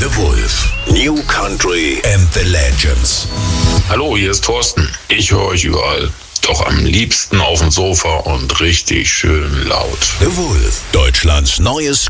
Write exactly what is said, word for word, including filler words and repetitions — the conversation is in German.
The Wolf. New Country and the Legends. Hallo, hier ist Thorsten. Ich höre euch überall. Doch am liebsten auf dem Sofa und richtig schön laut. The Wolf. Deutschlands neues